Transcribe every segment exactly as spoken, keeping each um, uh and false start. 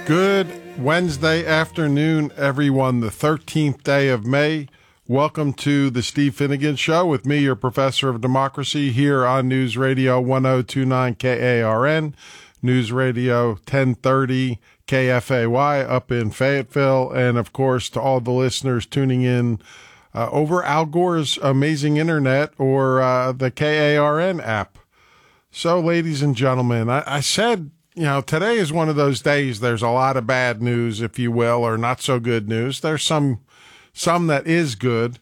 Good Wednesday afternoon, everyone, the thirteenth day of May. Welcome to the Steve Finnegan Show with me, your professor of democracy, here on News Radio one oh two point nine K A R N, News Radio ten thirty K F A Y up in Fayetteville, and of course to all the listeners tuning in uh, over Al Gore's amazing internet or uh, the K A R N app. So, ladies and gentlemen, I, I said, you know, today is one of those days there's a lot of bad news, if you will, or not so good news. There's some some that is good.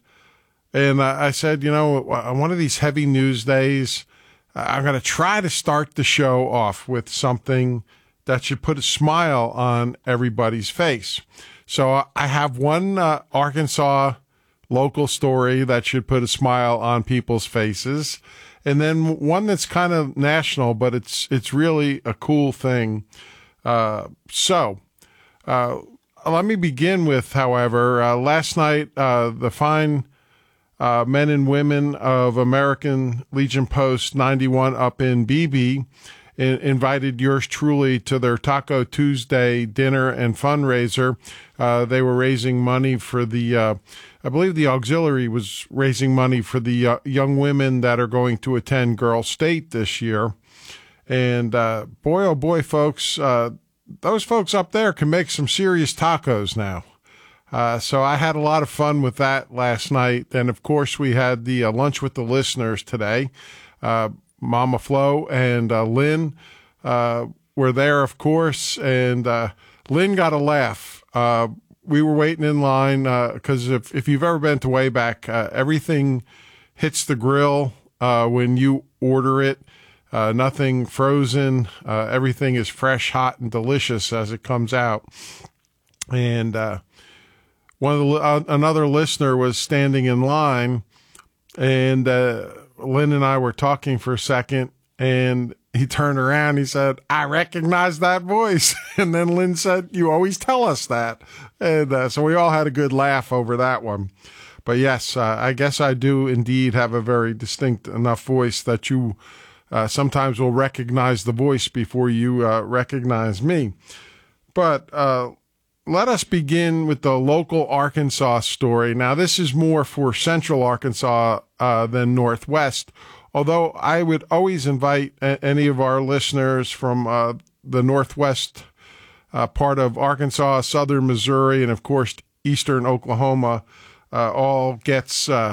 And uh, I said, you know, one of these heavy news days, I'm going to try to start the show off with something that should put a smile on everybody's face. So uh, I have one uh, Arkansas local story that should put a smile on people's faces. And then one that's kind of national, but it's it's really a cool thing. Uh, so uh, let me begin with, however, uh, last night, uh, the fine uh, men and women of American Legion Post ninety-one up in Beebe in, invited yours truly to their Taco Tuesday dinner and fundraiser. Uh, they were raising money for the uh, I believe the auxiliary was raising money for the uh, young women that are going to attend Girl State this year. And uh, boy, oh boy, folks, uh, those folks up there can make some serious tacos now. Uh, so I had a lot of fun with that last night. And, of course, we had the uh, lunch with the listeners today. Uh, Mama Flo and uh, Lynn uh, were there, of course, and uh, Lynn got a laugh. Uh We were waiting in line because uh, if, if you've ever been to Wayback, uh, everything hits the grill uh, when you order it. Uh, nothing frozen. Uh, everything is fresh, hot, and delicious as it comes out. And uh, one of the uh, another listener was standing in line, and uh, Lynn and I were talking for a second, and he turned around. He said, "I recognize that voice." And then Lynn said, "You always tell us that." And uh, so we all had a good laugh over that one. But yes, uh, I guess I do indeed have a very distinct enough voice that you uh, sometimes will recognize the voice before you uh, recognize me. But uh, let us begin with the local Arkansas story. Now, this is more for central Arkansas uh, than Northwest. Although I would always invite a- any of our listeners from uh, the Northwest uh, part of Arkansas, southern Missouri, and, of course, eastern Oklahoma, uh, all gets uh,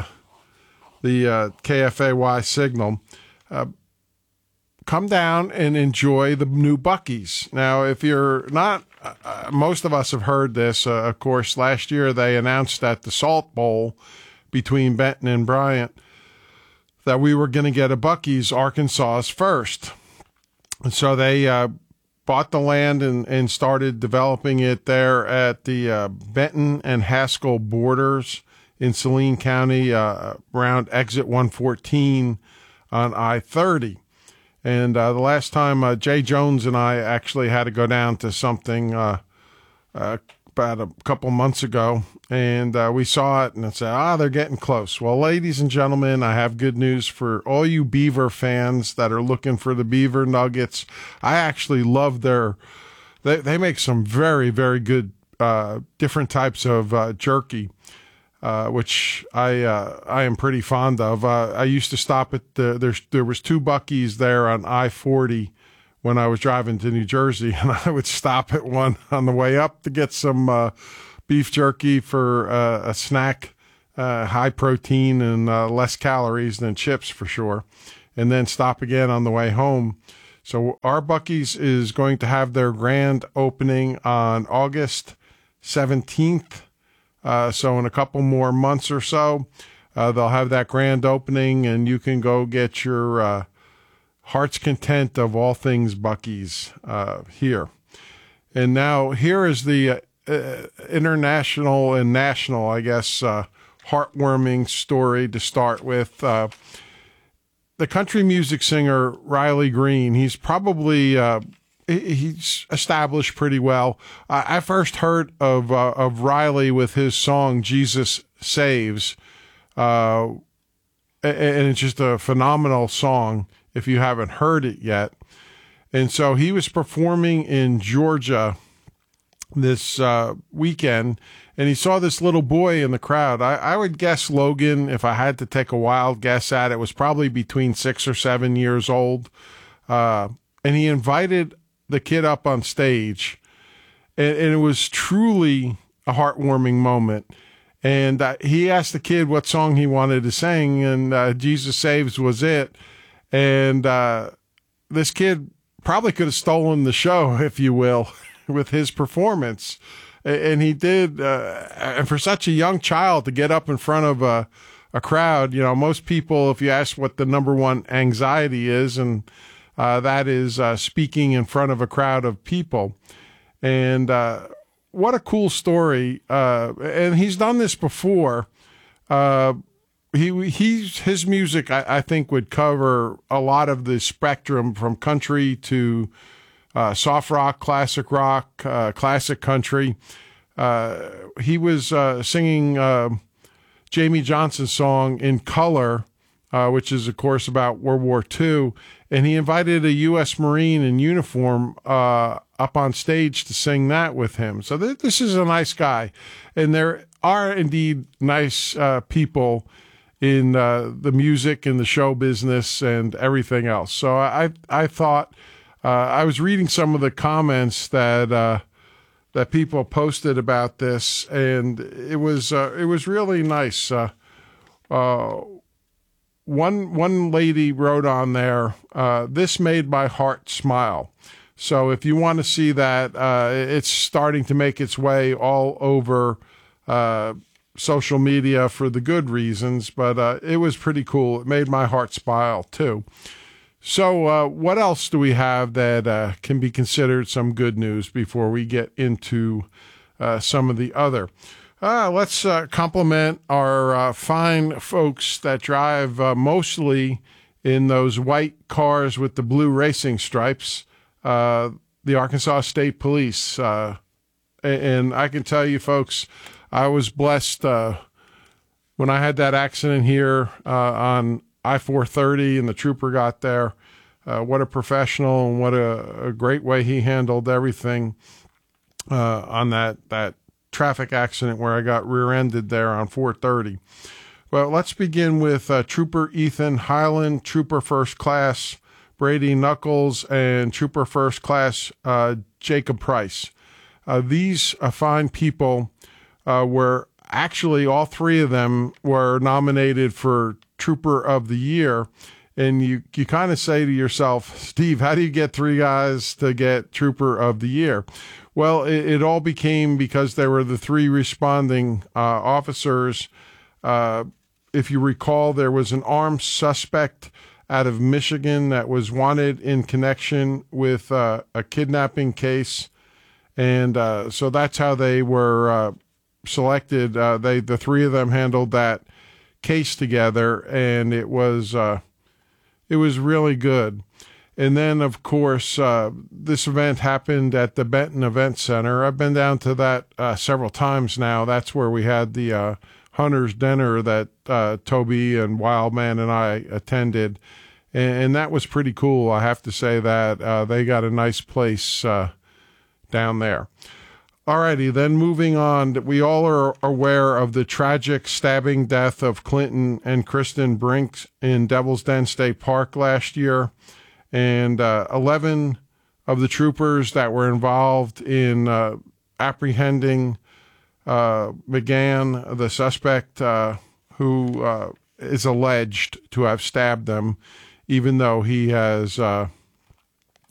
the uh, K F A Y signal. Uh, come down and enjoy the new Buc-ee's. Now, if you're not, uh, most of us have heard this. Uh, of course, last year they announced at the Salt Bowl between Benton and Bryant that we were going to get a Buc-ee's Arkansas's first. And so they uh, bought the land and, and started developing it there at the uh, Benton and Haskell borders in Saline County, uh, around exit one fourteen on I thirty. And uh, the last time uh, Jay Jones and I actually had to go down to something uh, uh, about a couple months ago, and uh, we saw it and I said, ah, they're getting close. Well, ladies and gentlemen, I have good news for all you Beaver fans that are looking for the Beaver Nuggets. I actually love their, they, they make some very, very good uh, different types of uh, jerky, uh, which I uh, I am pretty fond of. Uh, I used to stop at the, there's, there was two Buc-ee's there on I forty when I was driving to New Jersey, and I would stop at one on the way up to get some uh, beef jerky for uh, a snack, uh, high protein and uh, less calories than chips for sure, and then stop again on the way home. So our Buc-ee's is going to have their grand opening on August seventeenth. Uh, so in a couple more months or so, uh, they'll have that grand opening, and you can go get your uh, heart's content of all things Buc-ee's uh, here. And now here is the uh, international and national, I guess, uh, heartwarming story to start with. Uh, the country music singer Riley Green, he's probably uh, he's established pretty well. Uh, I first heard of uh, of Riley with his song "Jesus Saves," uh, and it's just a phenomenal song if you haven't heard it yet. And so he was performing in Georgia this uh, weekend, and he saw this little boy in the crowd. I, I would guess Logan, if I had to take a wild guess at it, was probably between six or seven years old. Uh, and he invited the kid up on stage, and, and it was truly a heartwarming moment. And uh, he asked the kid what song he wanted to sing, and uh, Jesus Saves was it. And uh, this kid probably could have stolen the show, if you will, with his performance. And he did. Uh, and for such a young child to get up in front of a, a crowd, you know, most people, if you ask what the number one anxiety is, and uh, that is uh, speaking in front of a crowd of people. And uh, what a cool story. Uh, and he's done this before. Uh, he he's his music, I, I think, would cover a lot of the spectrum from country to uh, soft rock, classic rock, uh, classic country. Uh, he was uh, singing uh, Jamie Johnson's song In Color, uh, which is, of course, about World War Two. And he invited a U S Marine in uniform uh, up on stage to sing that with him. So th- this is a nice guy. And there are indeed nice uh, people in uh, the music and the show business and everything else. So I I thought, uh, I was reading some of the comments that uh, that people posted about this, and it was uh, it was really nice. Uh, uh, one one lady wrote on there, uh, "This made my heart smile." So if you want to see that, uh, it's starting to make its way all over uh, social media for the good reasons, but uh, it was pretty cool. It made my heart smile too. So uh, what else do we have that uh, can be considered some good news before we get into uh, some of the other? Uh, let's uh, compliment our uh, fine folks that drive uh, mostly in those white cars with the blue racing stripes, uh, the Arkansas State Police. Uh, and I can tell you, folks, I was blessed uh, when I had that accident here uh, on I four thirty and the trooper got there. Uh, what a professional, and what a, a great way he handled everything uh, on that, that traffic accident where I got rear-ended there on four thirty. Well, let's begin with uh, Trooper Ethan Highland, Trooper First Class Brady Knuckles, and Trooper First Class uh, Jacob Price. Uh, these uh, fine people uh, were actually, all three of them were nominated for Trooper of the Year. And you, you kind of say to yourself, Steve, how do you get three guys to get Trooper of the Year? Well, it, it all became because there were the three responding uh, officers. Uh, if you recall, there was an armed suspect out of Michigan that was wanted in connection with uh, a kidnapping case. And uh, so that's how they were uh, selected. Uh, they the three of them handled that case together, and it was uh, it was really good. And then, of course, uh, this event happened at the Benton Event Center. I've been down to that uh, several times now. That's where we had the uh, Hunter's Dinner that uh, Toby and Wildman and I attended. And, and that was pretty cool. I have to say that uh, they got a nice place uh, down there. Alrighty, then moving on. We all are aware of the tragic stabbing death of Clinton and Kristen Brink in Devil's Den State Park last year. And uh, eleven of the troopers that were involved in uh, apprehending uh, McGann, the suspect uh, who uh, is alleged to have stabbed them, even though he has uh,